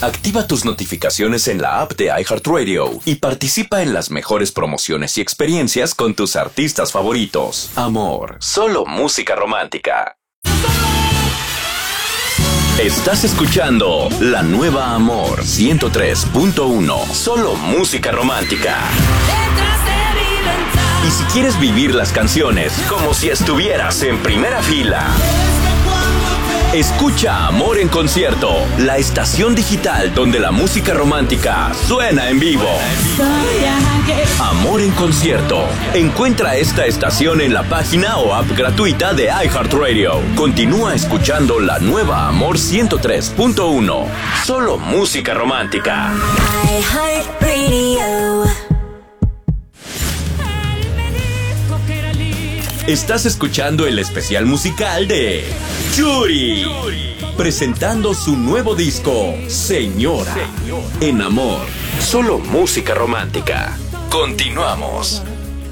Activa tus notificaciones en la app de iHeartRadio y participa en las mejores promociones y experiencias con tus artistas favoritos. Amor, solo música romántica. Estás escuchando La Nueva Amor 103.1, solo música romántica. Y si quieres vivir las canciones como si estuvieras en primera fila, escucha Amor en Concierto, la estación digital donde la música romántica suena en vivo. Amor en Concierto. Encuentra esta estación en la página o app gratuita de iHeartRadio. Continúa escuchando La Nueva Amor 103.1. Solo música romántica. iHeartRadio. Estás escuchando el especial musical de Yuri, presentando su nuevo disco, Señora, en Amor, solo música romántica. Continuamos.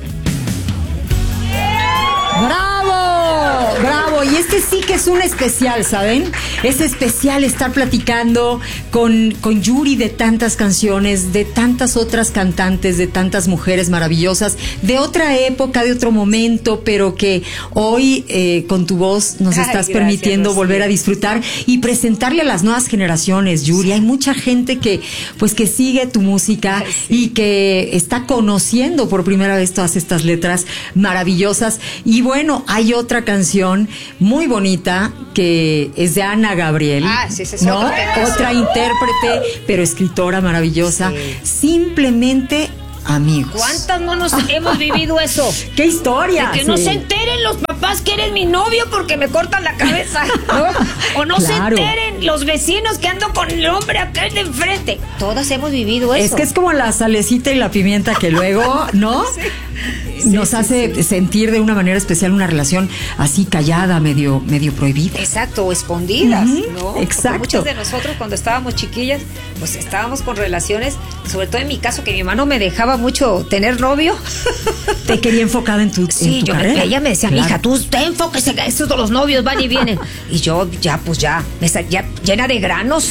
¡Bravo! ¡Bravo! Y este sí que es un especial, ¿saben? Es especial estar platicando con Yuri de tantas canciones, de tantas otras cantantes, de tantas mujeres maravillosas, de otra época, de otro momento, pero que hoy con tu voz nos estás permitiendo volver a disfrutar y presentarle a las nuevas generaciones, Yuri. Hay mucha gente que sigue tu música y que está conociendo por primera vez todas estas letras maravillosas. Y bueno, hay otra canción muy bonita que es de Ana Gabriel, ¿no? Otra intérprete, pero escritora maravillosa. Simplemente Amigos. ¿Cuántas no nos hemos vivido eso? ¡Qué historia! De que no se enteren los papás que eres mi novio porque me cortan la cabeza, ¿no? O no se enteren los vecinos que ando con el hombre aquel de enfrente. Todas hemos vivido eso. Es que es como la salecita y la pimienta que luego, ¿no? Nos hace sentir de una manera especial una relación así callada, medio prohibida. Exacto, o escondidas, ¿no? Exacto. Porque muchas de nosotros cuando estábamos chiquillas, pues estábamos con relaciones, sobre todo en mi caso, que mi mamá no me dejaba mucho tener novio. Te quería enfocada en tu carrera. Ella me decía, mija, tú te enfóquese, estos de los novios van y vienen. Y yo ya llena de granos.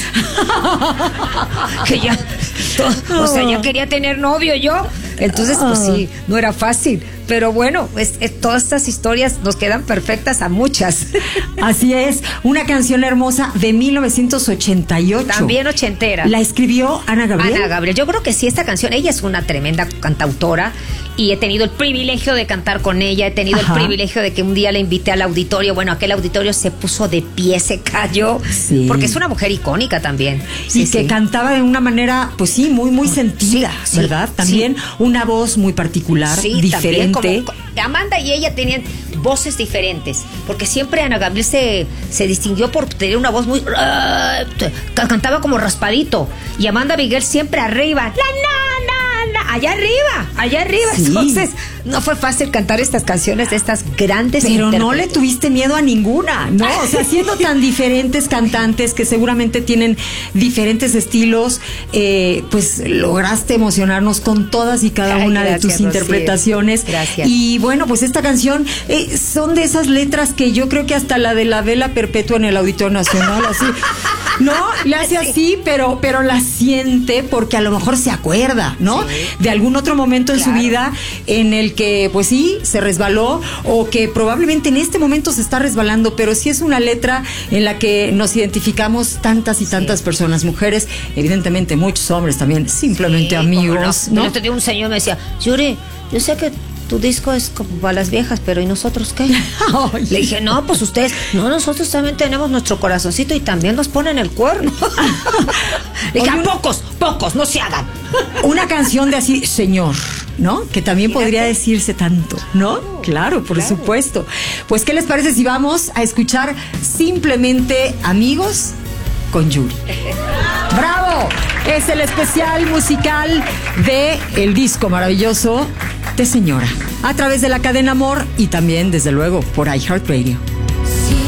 Que ya, o sea, ya quería tener novio yo. Entonces, pues sí, no era fácil. Pero bueno, todas estas historias nos quedan perfectas a muchas. Así es, una canción hermosa de 1988. También ochentera. ¿La escribió Ana Gabriel? Ana Gabriel, yo creo que sí, esta canción, ella es una tremenda cantautora y he tenido el privilegio de cantar con ella, he tenido el privilegio de que un día la invité al auditorio, bueno, aquel auditorio se puso de pie, se cayó, porque es una mujer icónica también. Y que cantaba de una manera, pues sí, muy sentida, ¿verdad? También una voz muy particular, diferente. Amanda y ella tenían voces diferentes, porque siempre Ana Gabriel se distinguió por tener una voz muy... cantaba como raspadito, y Amanda Miguel siempre arriba, allá arriba. Sí. Entonces no fue fácil cantar estas canciones de estas grandes pero no le tuviste miedo a ninguna, ¿no? O sea, siendo tan diferentes cantantes que seguramente tienen diferentes estilos, pues lograste emocionarnos con todas y cada una de tus interpretaciones. Gracias. Y bueno, pues esta canción son de esas letras que yo creo que hasta la de la vela perpetua en el Auditorio Nacional, así, ¿no? Le hace así, pero la siente porque a lo mejor se acuerda, ¿no? Sí. De algún otro momento en su vida en el que, pues sí, se resbaló o que probablemente en este momento se está resbalando, pero sí es una letra en la que nos identificamos tantas y tantas personas, mujeres, evidentemente muchos hombres también, simplemente amigos, ¿no? Yo tenía un señor me decía, Yuri, yo sé que tu disco es como para las viejas, pero ¿y nosotros qué? Le dije, no, pues ustedes, nosotros también tenemos nuestro corazoncito y también nos ponen el cuerno. Le dije, pocos, no se hagan. Una canción de así, señor, ¿no? Que también podría decirse tanto, ¿no? Claro, por supuesto. Pues, ¿qué les parece si vamos a escuchar Simplemente Amigos con Yuri? ¡Bravo! Es el especial musical de el disco maravilloso de Señora, a través de la cadena Amor y también, desde luego, por iHeartRadio.